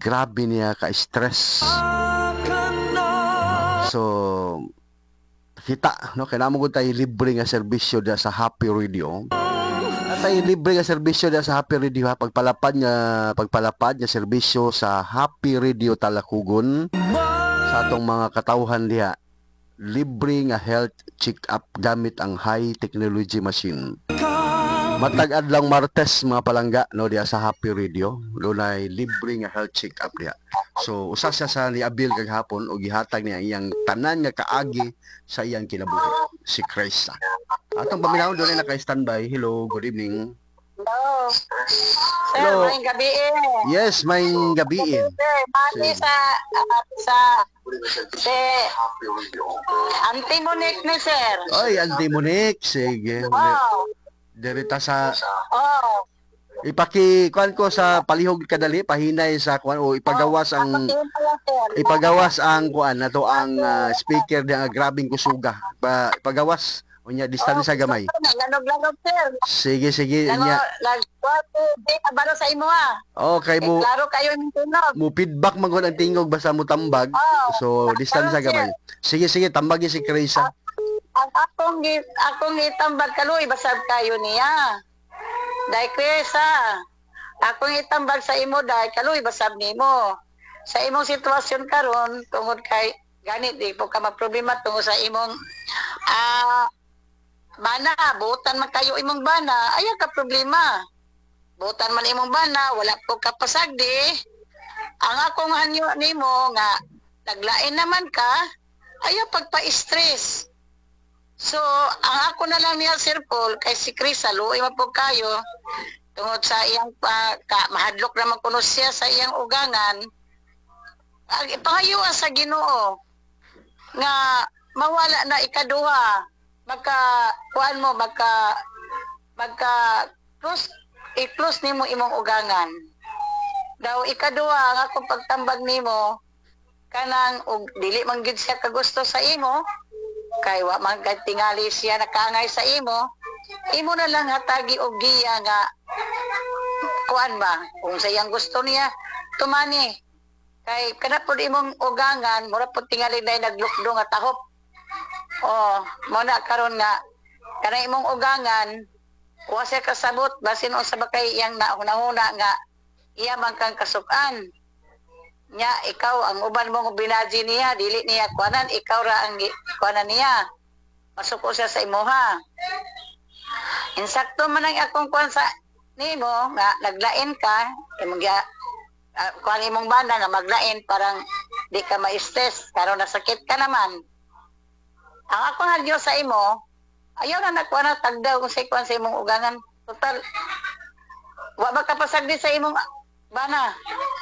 grabe niya ka-stress. So kita no kailangan mo tayo libre nga serbisyo da sa Happy Radio. Tayo libre nga serbisyo da sa Happy Radio ha, pagpalapad nga serbisyo sa Happy Radio Talakugon sa atong mga katawhan diha. Libre nga health check-up gamit ang high technology machine. Matag adlang Martes mga palangga no diha sa Happy Radio, dunay libre nga health check-up diha. So usa siya sa niabil kag hapon o gihatag niya iyang tanan nga kaagi sa iyang kinabuhi, si Krista. Atong paminawon dunay naka-standby. Hello, good evening. Hello. Sir, Hello. may gabi eh. Yes, may gabi. Sir, mali Sige. sa si Auntie Monique ni sir. Oy, Auntie Monique, sige. Oh, Dirita sa oh. kuan ko sa palihog kadali pahinay sa kuan o ipagawas ang Kapatid pa lang, sir. ipagawas ang kuan nato ang speaker nga grabing kusuga. Ipagawas unya distansya gamay. Lanog-lanog, sir. Sige unya. Di kabalo sa imo ah. Okay mo Klaro kayo yung tunog. mo feedback man gud ang tingog basta mo tambag. So distansya gamay. Sige tambagi si Krisa. Ang akong itambag kaluy basab kayo niya. Dai Kresa. Akong itambag sa imo dai kaluy basab nimo. Sa imong sitwasyon karon tungod kay ganit di po ka magproblema tungod sa imong bana, butan man kayo imong bana, ayaw ka problema. Butan man imong bana, wala po ka pasagdi. Ang akong hanyo nimo nga naglain naman ka, ayaw pagpa-stress. So, ang ako na lang niya, Sir Paul, kay si Chris, haluoy man po kayo, tungod sa iyang mahadlok naman kuno siya sa iyang ugangan, ipangayuan sa Ginoo nga mawala na ikaduha, kuan mo, i-close nimo imong ugangan. Daw ikaduha, ang akong pagtambag nimo, kanang dili man gid siya kagusto sa imo, kay wa man gad tingali siya nakaangay sa imo na lang hatagi og giya nga kuan ba kung sa iyang gusto niya tumani kay kana pud imong ugangan mura pud tingali day naglukdo nga tahop. Mo na karon nga kana imong ugangan wa siya kasabot basin unsa ba kay iyang nauna nga iya man kang kasukan nya ikaw ang uban mo binaji niya dili niya kuanan ikaw ra ang kuanan niya masuko siya sa imuha insakto man ang akong kuan sa nimo nga naglain ka imong kuan imong banda nga maglain parang di ka ma-stress karon nasakit ka naman ang akong hadyo sa imo ayaw na nakuan tagdaw kung sa kuan sa imong ugangan total wa ba ka pasagdi sa imong bana.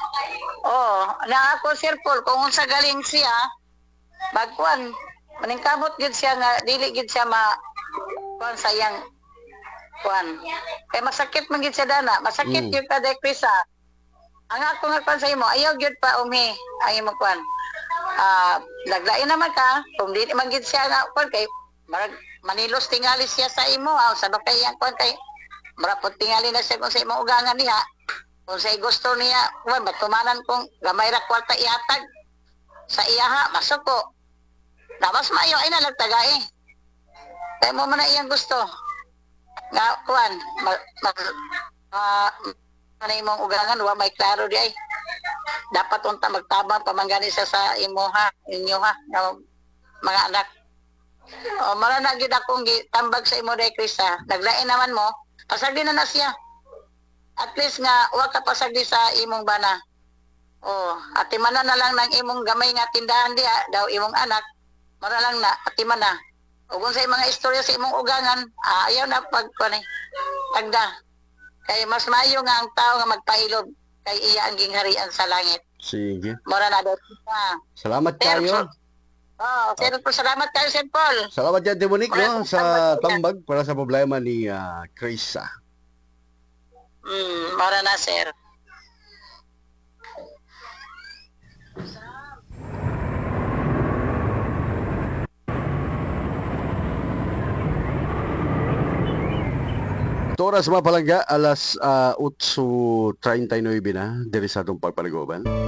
Na ako Sir Paul, kung unsa galing siya, bagkuan, maningkamot gid siya nga dili gid siya kuan sa iyang kuan. Kay masakit man gid siya dana, masakit gyud ka dai Krisa. Ang ako nga kuan sa imo, ayaw gyud pa umi ang imong kuan. Naglain naman ka, kung dili man gid siya nga kuan kay marag manilos tingali siya sa imo, sa bakay yang kuan kay marapot tingali na siya kung sa imong ugangan niya. Kung sa'y gusto niya, matumanan kong gamay ra kwarta ihatag sa iyaha, masuko. Tapos mayo ay nalagtagay. Kaya mo man na iyang gusto. Nga, kuwan, imong ugangan, may klaro di ay. Dapat unta magtabang pamanggani siya sa inyo ha, mga anak. Marana gid akong tambag sa imo day Krista. Naglain naman mo, pasagdi na siya. At least nga wa ka pasagdi sa imong bana. Atimanan na lang ng imong gamay nga tindahan diha daw imong anak. Mara lang na atimana. Ug kung sa mga istorya sa imong ugangan, ayaw na tagda. Kay mas maayo nga ang tao nga magpailob kay iya ang gingharian sa langit. Sige. Mara na daw. Salamat kayo. Sir Paul, salamat kayo, Sir Paul. Salamat yan, Demonic, no, sa tambag para sa problema ni Krisa. Mara na, sir. Oras mga palangga, alas 8:39 na, diri sa atong pagpaligoban.